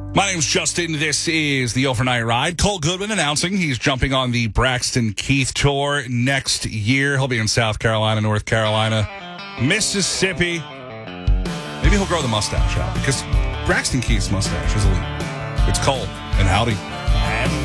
My name's Justin. This is the Overnight Ride. Cole Goodwin announcing he's jumping on the Braxton Keith Tour next year. He'll be in South Carolina, North Carolina, Mississippi. Maybe he'll grow the mustache out because Braxton Keith's mustache is elite. It's Cole and howdy.